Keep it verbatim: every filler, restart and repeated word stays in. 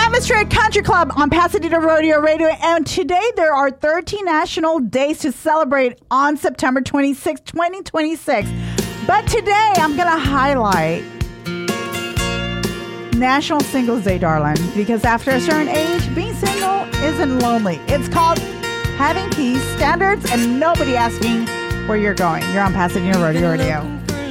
Atmosphere Country Club on Pasadena Rodeo Radio, and today there are thirteen national days to celebrate on September twenty-sixth, twenty twenty-six. But today I'm going to highlight National Singles Day, darling, because after a certain age, being single isn't lonely. It's called having peace, standards, and nobody asking where you're going. You're on Pasadena Rodeo Radio.